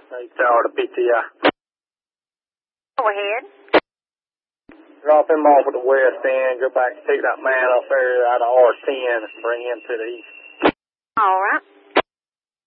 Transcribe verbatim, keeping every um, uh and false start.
H R to P T I. Go ahead. Drop him off at the west end, go back and pick that man up there out of R ten and bring him to the east. All right.